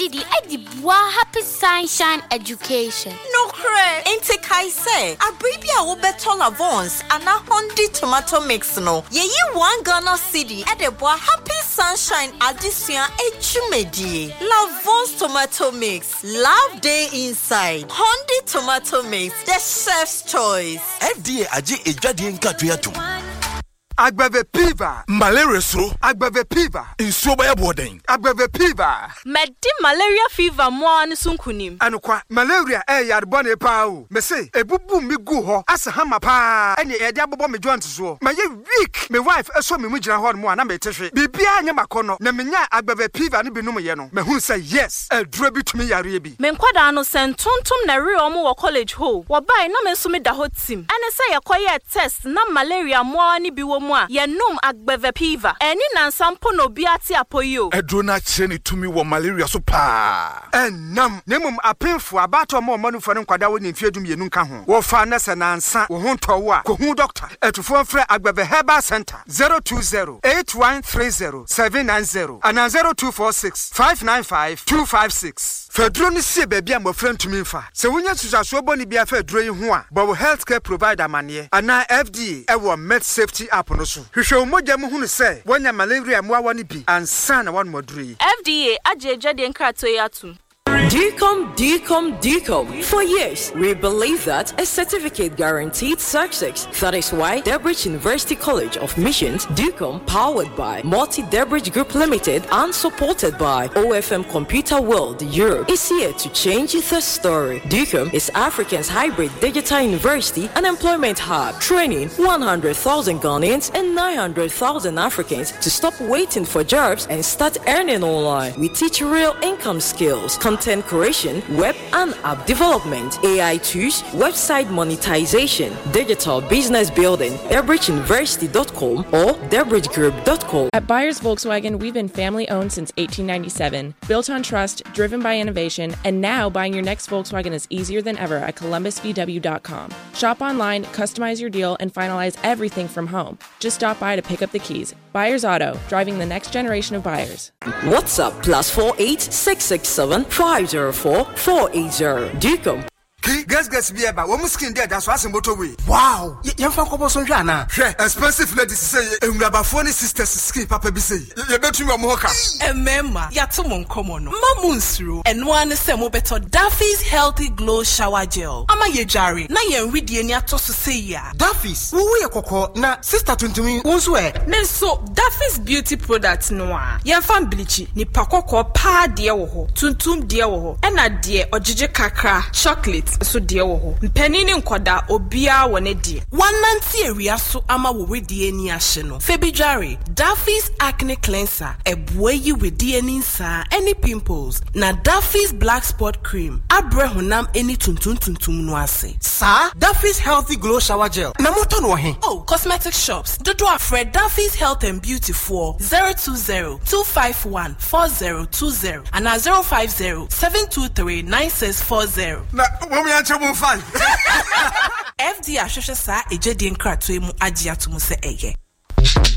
city Ediboa Happy Sunshine Education. No cre, ente kai say, abribia wo beto Lavons and a Hondi tomato mix no. Ye 1 Ghana city Ediboa Happy Sunshine Addition Echumedi. Lavons tomato mix, love day inside. Hondi tomato mix, the chef's choice. FDA aje ejwade nkatwe to. Agbave Piva, Malaria so, Agbave Piva, in Soba Boarding, Agbave Piva. Medi malaria fever mo an sunkunim. Anukwa malaria yarbone pao. Me say ebubu mi gu ho asa hama pa. Ene e dia bobo me joint so. Ma ye weak, me wife eso me mu gina ho mo na me tehwe. Bibia anya makono na menya Agbave Piva ne binum ye no. Me hu say yes, duro bi tumi yare bi. Me nkwada no sentontom na re omo wo college ho. Wo bai na me so me da ho tim. Ene say yekoye test na malaria mo ani bi wo Yenum Agbave Piva. Eni nansampo no biati apoyo. Edrona cheni tumi wo malaria so pa. Enam nemum apemfo abato mo manufo ne nkwada wo nimfiedum yenu nka ho. Wo fa na se nansa wo ho ntowo a ko hu doctor. Etufo frɛ Agbave Herbal Center 020-8130-790 and 0246-595-256. Fedro ni sie baabi a mofrɛ ntumi mfa. Se wonya susaso boni bia fedro yi ho a, bo healthcare provider mane ana FDA ewo med safety app no so. Hwehwɛ umoja mu hunu se wonya malaria mo awani bi ansa na wan moduri. FDA ajeje de nkrato yatum. DCOM. For years, we believe that a certificate guaranteed success. That is why Debridge University College of Missions, DCOM, powered by Multi-Debridge Group Limited and supported by OFM Computer World Europe, is here to change the story. DCOM is Africa's hybrid digital university and employment hub, training 100,000 Ghanaians and 900,000 Africans to stop waiting for jobs and start earning online. We teach real income skills, content creation, web and app development, AI tools, website monetization, digital business building. DebridgeUniversity.com or DebridgeGroup.com. At Byers Volkswagen, we've been family-owned since 1897, built on trust, driven by innovation, and now buying your next Volkswagen is easier than ever at ColumbusVW.com. Shop online, customize your deal, and finalize everything from home. Just stop by to pick up the keys. Byers Auto, driving the next generation of buyers. WhatsApp +48 667 504 480. DCOM. Guess be about one skin there that's what's motorway. Wow, you fan kobo so hwana. Expensive ladies say engrabafoni sisters skin papa bi say. You betu me mo ka. Emema ya to mon komo no. Mamunsuru eno an se mo beto Duffy's Healthy Glow Shower Gel. Ama ye jare na ye nridie ni atoso say ya. Duffy's wo ye kokko na sister tuntumi wonso e. Ne so Duffy's beauty product no a. Ye fan bleach ni pakokko pa de wo ho. Tuntum de wo ho. E na de ojeje kakra chocolate so de wo ho. Mpanini nkoda obia wone de. Wananti area so ama wo wedie ni ahye no. Febijare Duffy's Acne Cleanser ebue yi wedie ni nsa any pimples na Duffy's Black Spot Cream abre honam any tuntum no ase. Sa Duffy's Healthy Glow Shower Gel. Na moto no he. Oh, cosmetic shops. Dodo afred Duffy's Health and Beauty for 020-251-4020 and 050-723-9640. Na womi anche mo fine. FD ahwehwe sa ejedi nkrato emu agye atomo se eye.